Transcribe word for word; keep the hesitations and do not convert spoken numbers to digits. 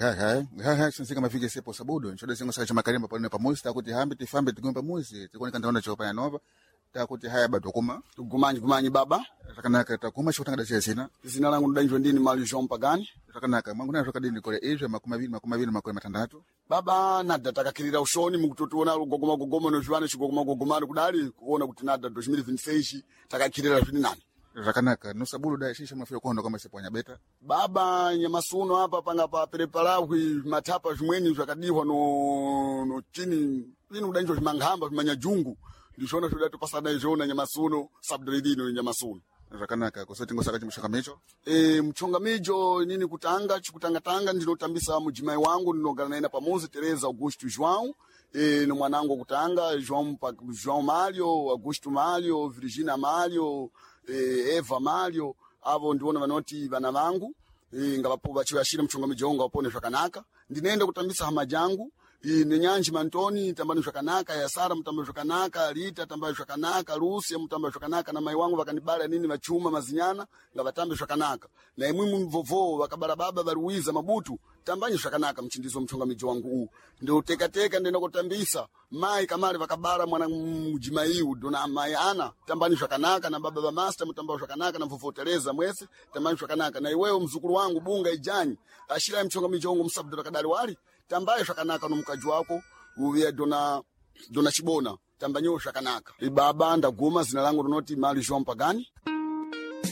ha ha ha ha sinzi kama fike sepo sabudo nchode singo saka chama karimba pale pamosi takuti hambe tifambe tigomba muzi tikuoneka ndaona chopa nova takuti haya badokuma tugumanyi gumanyi baba takanaka takuma chotanga da sina zina langu ndanjwe ndini mali Jean Pagani takanaka mangu na tokadini kole ezwe makumi abiri makumi abiri makumi matandatu baba nada takakirira ushoni mukutotuona gogoma gogoma no jwana chigogoma gogoma kudali kuona kuti nada two thousand twenty-six takakirira zvini nani takanaka no sabudo da shisha mafio kondo kama seponya beta baba nyamasuno hapa panga pa preparawi matapa zvimweni zvakadihwa no no chini ino udanjwa zvimangamba zvimanyajungu ndishona shoda topasana izona nyamasuno subdredino nyamasuno takanaka kusati ngosaka chimushaka mecho eh mchonga mejo nini kutanga chikutanga tanga ndinotambisa mujimai wangu ndinogana naye pamozi Teresa Augusto João eh no mwanangu kutanga João João Mário Augusto Mário Virginia Mário eh Eva Mário avo ndiona vanoti vana vangu eh ngapapo bachiwashira mchonga mejo ngapone zvakanaka ndinenda kutambisa hama jangu Nenyanji Mantoni tambani zvakanaka ya Sara mtamba zvakanaka Rita tamba zvakanaka Lucia mtamba zvakanaka na mai wangu vakanibala nini machuma mazinyana ngavatambe zvakanaka na imwe mvovo vakabala baba varuiza mabutu tambani zvakanaka mchindizo mchonga mijo wangu huu ndio teka teka ndenda kutambisa mai kamari vakabala mwana mjimaiu dona mai ana tambani zvakanaka na baba ba master mtamba zvakanaka na mvovo Teresa mwese tambani zvakanaka na iwewe mzukuru wangu Bunga Ijani ashira mchonga mijo wangu msabdo kadali wali tambaye zvakanaka nomukaji wako uye dona dona chibona tambanyo zvakanaka ibaba ndaguma zina langu rinoti mali Jean Pagani